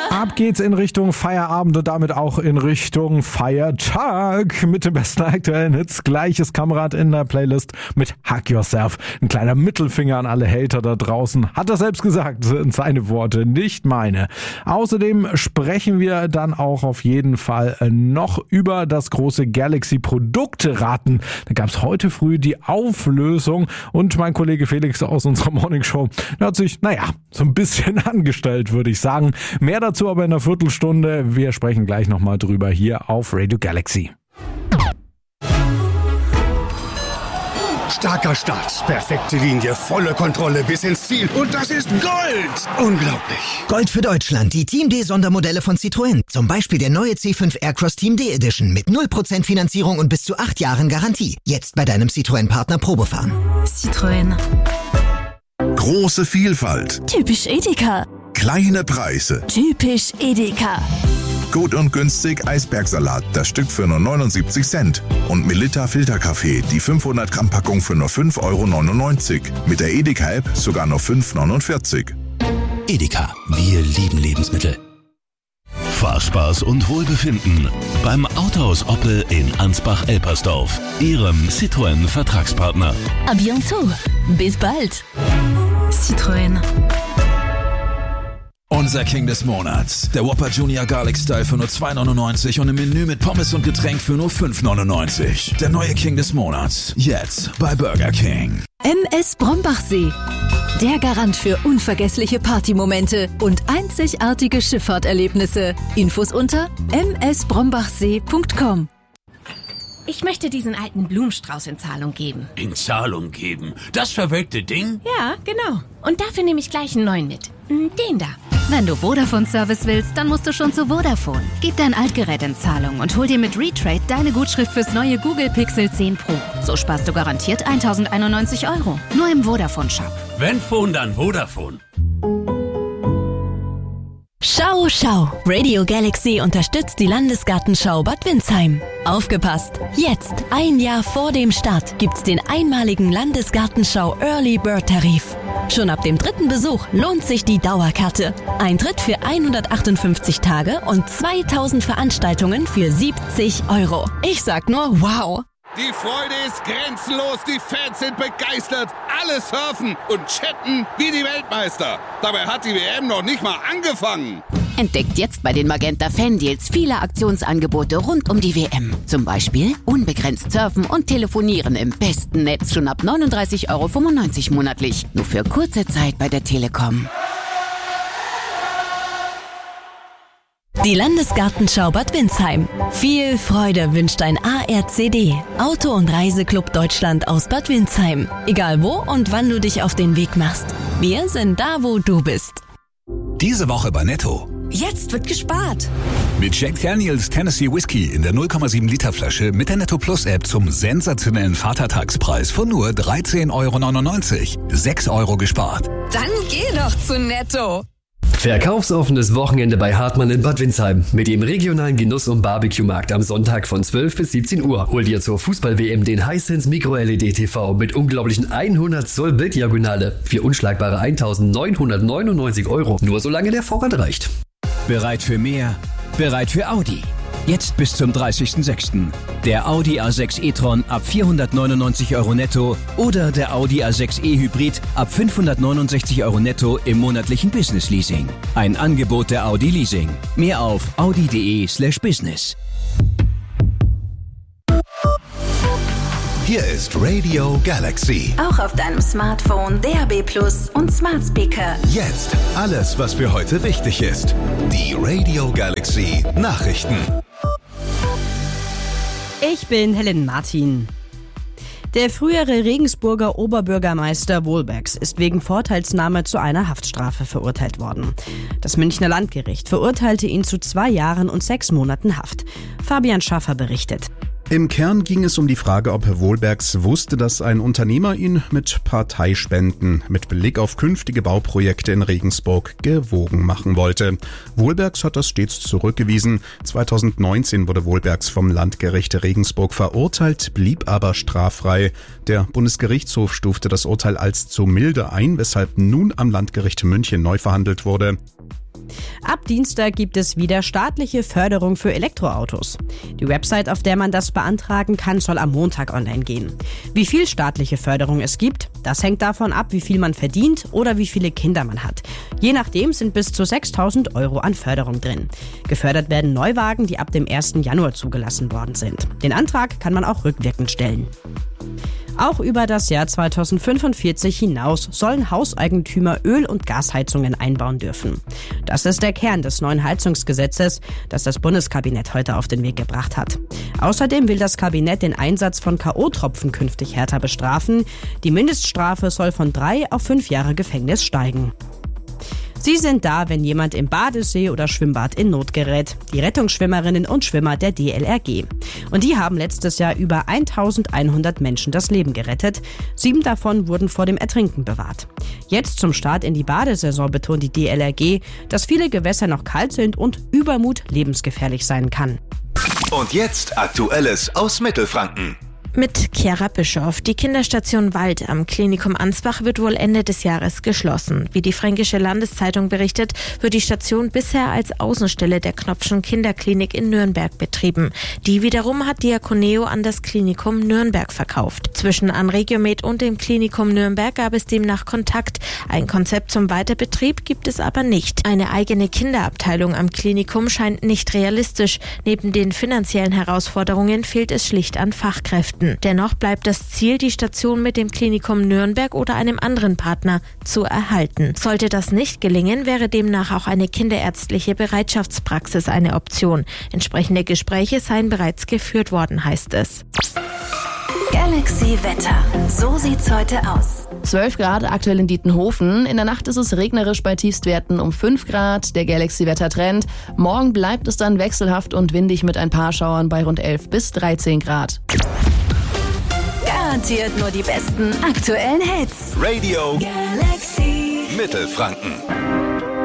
Ab geht's in Richtung Feierabend und damit auch in Richtung Feiertag mit dem besten aktuellen Hits. Gleiches Kamerad in der Playlist mit Hug Yourself. Ein kleiner Mittelfinger an alle Hater da draußen. Hat er selbst gesagt, sind seine Worte, nicht meine. Außerdem sprechen wir dann auch auf jeden Fall noch über das große Galaxy-Produkte-Raten. Da gab's heute früh die Auflösung und mein Kollege Felix aus unserer Morningshow hat sich, so ein bisschen angestellt, würde ich sagen. Mehr dazu aber in einer Viertelstunde. Wir sprechen gleich nochmal drüber hier auf Radio Galaxy. Starker Start, perfekte Linie, volle Kontrolle bis ins Ziel. Und das ist Gold! Unglaublich. Gold für Deutschland, die Team D-Sondermodelle von Citroën. Zum Beispiel der neue C5 Aircross Team D Edition mit 0% Finanzierung und bis zu 8 Jahren Garantie. Jetzt bei deinem Citroën-Partner Probefahren. Citroën. Große Vielfalt. Typisch Edeka. Kleine Preise. Typisch Edeka. Gut und günstig Eisbergsalat, das Stück für nur 79 Cent. Und Melitta Filterkaffee, die 500 Gramm Packung für nur 5,99 €. Mit der Edeka-App sogar nur 5,49 €. Edeka, wir lieben Lebensmittel. Fahrspaß und Wohlbefinden beim Autohaus Oppel in Ansbach-Elpersdorf, Ihrem Citroën-Vertragspartner. À bientôt. Bis bald. Citroën. Unser King des Monats. Der Whopper Junior Garlic Style für nur 2,99 € und im Menü mit Pommes und Getränk für nur 5,99 €. Der neue King des Monats. Jetzt bei Burger King. MS Brombachsee. Der Garant für unvergessliche Partymomente und einzigartige Schifffahrterlebnisse. Infos unter msbrombachsee.com. Ich möchte diesen alten Blumenstrauß in Zahlung geben. In Zahlung geben? Das verwelkte Ding? Ja, genau. Und dafür nehme ich gleich einen neuen mit. Den da. Wenn du Vodafone-Service willst, dann musst du schon zu Vodafone. Gib dein Altgerät in Zahlung und hol dir mit Retrade deine Gutschrift fürs neue Google Pixel 10 Pro. So sparst du garantiert 1.091 €. Nur im Vodafone-Shop. Wenn Phone, dann Vodafone. Schau, schau! Radio Galaxy unterstützt die Landesgartenschau Bad Windsheim. Aufgepasst! Jetzt, ein Jahr vor dem Start, gibt's den einmaligen Landesgartenschau Early Bird Tarif. Schon ab dem 3. Besuch lohnt sich die Dauerkarte. Eintritt für 158 Tage und 2000 Veranstaltungen für 70 €. Ich sag nur wow! Die Freude ist grenzenlos, die Fans sind begeistert, alle surfen und chatten wie die Weltmeister. Dabei hat die WM noch nicht mal angefangen. Entdeckt jetzt bei den Magenta Fan Deals viele Aktionsangebote rund um die WM. Zum Beispiel unbegrenzt surfen und telefonieren im besten Netz schon ab 39,95 € monatlich. Nur für kurze Zeit bei der Telekom. Die Landesgartenschau Bad Windsheim. Viel Freude wünscht ein ARCD, Auto- und Reiseclub Deutschland aus Bad Windsheim. Egal wo und wann du dich auf den Weg machst. Wir sind da, wo du bist. Diese Woche bei Netto. Jetzt wird gespart. Mit Jack Daniels Tennessee Whiskey in der 0,7 Liter Flasche mit der Netto Plus App zum sensationellen Vatertagspreis von nur 13,99 €. 6 € gespart. Dann geh doch zu Netto. Verkaufsoffenes Wochenende bei Hartmann in Bad Windsheim mit dem regionalen Genuss- und Barbecue-Markt am Sonntag von 12 bis 17 Uhr. Hol dir zur Fußball-WM den Hisense Micro-LED-TV mit unglaublichen 100 Zoll Bilddiagonale für unschlagbare 1.999 €. Nur solange der Vorrat reicht. Bereit für mehr? Bereit für Audi. Jetzt bis zum 30.06. Der Audi A6 e-tron ab 499 € netto oder der Audi A6 e-Hybrid ab 569 € netto im monatlichen Business Leasing. Ein Angebot der Audi Leasing. Mehr auf audi.de/business. Hier ist Radio Galaxy. Auch auf deinem Smartphone, DAB+ und Smart Speaker. Jetzt alles, was für heute wichtig ist. Die Radio Galaxy Nachrichten. Ich bin Helen Martin. Der frühere Regensburger Oberbürgermeister Wohlbergs ist wegen Vorteilsnahme zu einer Haftstrafe verurteilt worden. Das Münchner Landgericht verurteilte ihn zu 2 Jahren und 6 Monaten Haft. Fabian Schaffer berichtet. Im Kern ging es um die Frage, ob Herr Wohlbergs wusste, dass ein Unternehmer ihn mit Parteispenden mit Blick auf künftige Bauprojekte in Regensburg gewogen machen wollte. Wohlbergs hat das stets zurückgewiesen. 2019 wurde Wohlbergs vom Landgericht Regensburg verurteilt, blieb aber straffrei. Der Bundesgerichtshof stufte das Urteil als zu milde ein, weshalb nun am Landgericht München neu verhandelt wurde. Ab Dienstag gibt es wieder staatliche Förderung für Elektroautos. Die Website, auf der man das beantragen kann, soll am Montag online gehen. Wie viel staatliche Förderung es gibt, das hängt davon ab, wie viel man verdient oder wie viele Kinder man hat. Je nachdem sind bis zu 6.000 € an Förderung drin. Gefördert werden Neuwagen, die ab dem 1. Januar zugelassen worden sind. Den Antrag kann man auch rückwirkend stellen. Auch über das Jahr 2045 hinaus sollen Hauseigentümer Öl- und Gasheizungen einbauen dürfen. Das ist der Kern des neuen Heizungsgesetzes, das das Bundeskabinett heute auf den Weg gebracht hat. Außerdem will das Kabinett den Einsatz von K.O.-Tropfen künftig härter bestrafen. Die Mindeststrafe soll von 3 auf 5 Jahre Gefängnis steigen. Sie sind da, wenn jemand im Badesee oder Schwimmbad in Not gerät. Die Rettungsschwimmerinnen und Schwimmer der DLRG. Und die haben letztes Jahr über 1100 Menschen das Leben gerettet. 7 davon wurden vor dem Ertrinken bewahrt. Jetzt zum Start in die Badesaison betont die DLRG, dass viele Gewässer noch kalt sind und Übermut lebensgefährlich sein kann. Und jetzt Aktuelles aus Mittelfranken. Mit Chiara Bischoff. Die Kinderstation Wald am Klinikum Ansbach wird wohl Ende des Jahres geschlossen. Wie die Fränkische Landeszeitung berichtet, wird die Station bisher als Außenstelle der Knopfschen Kinderklinik in Nürnberg betrieben. Die wiederum hat Diakoneo an das Klinikum Nürnberg verkauft. Zwischen Anregiomed und dem Klinikum Nürnberg gab es demnach Kontakt. Ein Konzept zum Weiterbetrieb gibt es aber nicht. Eine eigene Kinderabteilung am Klinikum scheint nicht realistisch. Neben den finanziellen Herausforderungen fehlt es schlicht an Fachkräften. Dennoch bleibt das Ziel, die Station mit dem Klinikum Nürnberg oder einem anderen Partner zu erhalten. Sollte das nicht gelingen, wäre demnach auch eine kinderärztliche Bereitschaftspraxis eine Option. Entsprechende Gespräche seien bereits geführt worden, heißt es. Galaxy Wetter. So sieht's heute aus. 12 Grad aktuell in Dietenhofen. In der Nacht ist es regnerisch bei Tiefstwerten um 5 Grad. Der Galaxy-Wetter-Trend. Morgen bleibt es dann wechselhaft und windig mit ein paar Schauern bei rund 11 bis 13 Grad. Garantiert nur die besten aktuellen Hits. Radio Galaxy Mittelfranken.